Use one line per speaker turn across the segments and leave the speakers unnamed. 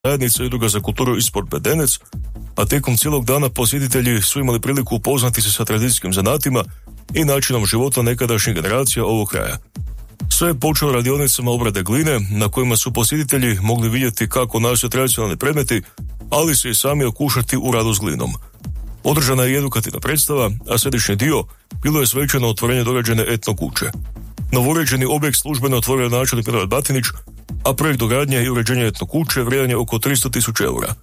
zajednica i Udruga za kulturu i sport Bedenec, a tijekom cijelog dana posjetitelji su imali priliku upoznati se sa tradicijskim zanatima i načinom života nekadašnjih generacija ovog kraja. Sve je počelo radionicama obrade gline, na kojima su posjetitelji mogli vidjeti kako nastaju tradicionalni predmeti, ali se i sami okušati u radu s glinom. Održana je i edukativna predstava, a središnji dio bilo je svečano otvorenje dograđene etno kuće. Novouređeni objekt službeno otvorio načelnik Milorad Batinić, a projekt dogradnje i uređenja etno kuće vrijedan je oko 300.000 eura.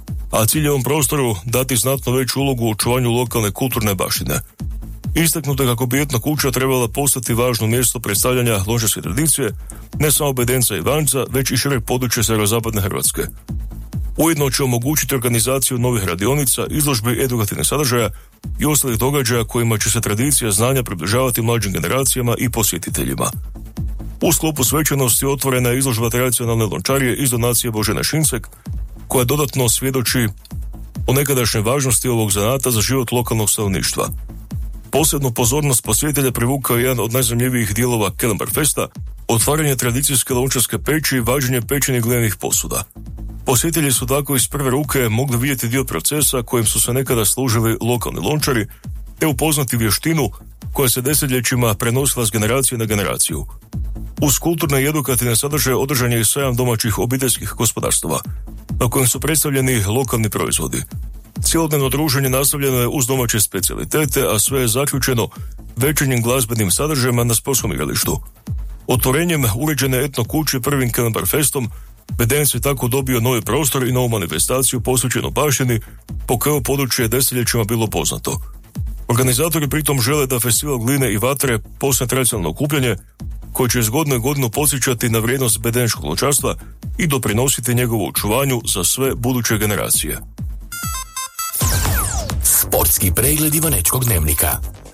A cilj je ovom prostoru dati znatno veću ulogu u očuvanju lokalne kulturne baštine. Istaknuto je kako bi etno kuća trebala postati važno mjesto predstavljanja lončarske tradicije, ne samo Bedenca i Ivanca, već i šireg područja sjeverozapadne Hrvatske. Ujedno će omogućiti organizaciju novih radionica, izložbi edukativnih sadržaja i ostalih događaja kojima će se tradicija znanja približavati mlađim generacijama i posjetiteljima. U sklopu svečanosti otvorena je izložba tradicionalne lončarije iz donacije Božene Šincek, koja dodatno svjedoči o nekadašnjoj važnosti ovog zanata za život lokalnog stanovništva. Posebnu pozornost posjetitelja privukao je jedan od najzanimljivijih dijelova Kelenbar Festa, otvaranje tradicijske lončarske peći i vađenje pečenih glinenih posuda. Posjetitelji su tako iz prve ruke mogli vidjeti dio procesa kojim su se nekada služili lokalni lončari, te upoznati vještinu koja se desetljećima prenosila s generacije na generaciju. Uz kulturne i edukativne sadržaje održan je i sajam domaćih obiteljskih gospodarstava, na kojem su predstavljeni lokalni proizvodi. Cjelodnevno druženje nastavljeno je uz domaće specijalitete, a sve je zaključeno večernjim glazbenim sadržajima na sportskom igralištu. Otvorenjem uređene etno kuće prvim Kelenbar Festom Bedenec je tako dobio novi prostor i novu manifestaciju posvećenu baštini, po kojoj područje desetljećima bilo poznato. Organizatori pritom žele da festival gline i vatre postane tradicionalno okupljanje koje će iz godine u godinu podsjećati na vrijednost bedenečkog lončarstva i doprinositi njegovu očuvanju za sve buduće generacije.
Sportski pregled Ivanečkog dnevnika.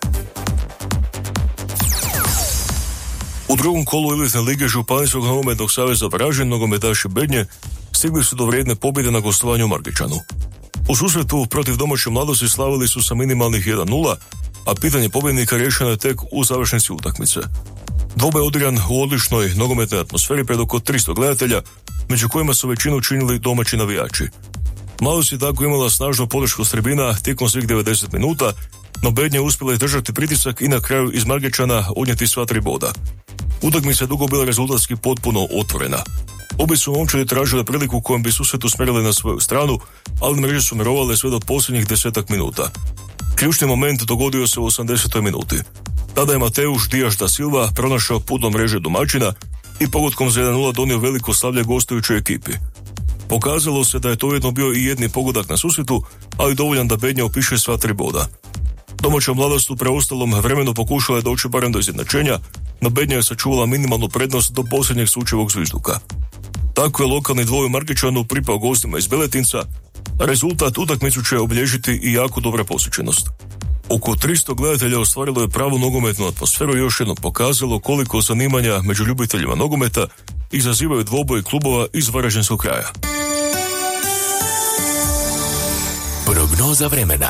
U drugom kolu elitne lige Županijskog nogometnog saveza Varaždin nogometaši Bednje stigli su do vrijedne pobjede na gostovanju u Margičanu. U susretu protiv domaće mladosti slavili su sa minimalnih 1-0, a pitanje pobjednika riješeno je tek u završnici utakmice. Dvoboj je odigran u odličnoj nogometnoj atmosferi pred oko 300 gledatelja, među kojima su većinu činili domaći navijači. Mladost je tako imala snažnu podršku s tribina tijekom svih 90 minuta, no Bednje uspjela je držati pritisak i na kraju iz Margičana odnijeti sva 3 boda. Utakmica je dugo bila rezultatski potpuno otvorena. Obi su momčadi tražile priliku kojom bi susret usmjerili na svoju stranu, ali mreže su mirovale sve do posljednjih 10 minuta. Ključni moment dogodio se u 80. minuti. Tada je Mateuš Dijaš da Silva pronašao put do mreže domaćina i pogodkom za 1-0 donio veliko slavlje gostujućoj ekipi. Pokazalo se da je to ujedno bio i jedni pogodak na susretu, ali dovoljan da Bednja upiše sva 3 boda. Domaća mladost u preostalom vremenu pokušala je doći barem do izjednačenja, no Bednja je sačuvala minimalnu prednost do posljednjeg slučajevog zvižduka. Tako je lokalni dvoj u Margičanu pripao gostima iz Beletinca, a rezultat utakmicu će obilježiti i jako dobra posjećenost. Oko 300 gledatelja ostvarilo je pravu nogometnu atmosferu i još jednom pokazalo koliko zanimanja među ljubiteljima nogometa izazivaju dvoboj klubova iz varaždinskog kraja.
Prognoza vremena.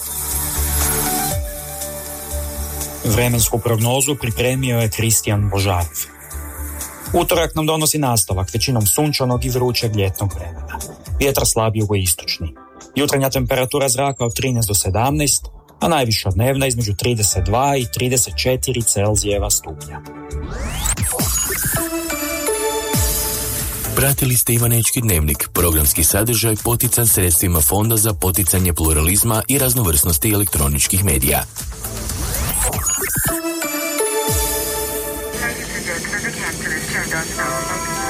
Vremensku prognozu pripremio je Kristijan Božarov. Utorak nam donosi nastavak većinom sunčanog i vrućeg ljetnog vremena. Vjetar slab jugoistočni. Jutarnja temperatura zraka od 13 do 17, a najviša dnevna između 32 i 34 Celzijeva stupnja.
Pratili ste Ivanečki dnevnik, programski sadržaj potican sredstvima Fonda za poticanje pluralizma i raznovrsnosti elektroničkih medija.
Ladies and gentlemen, the captain has turned off now.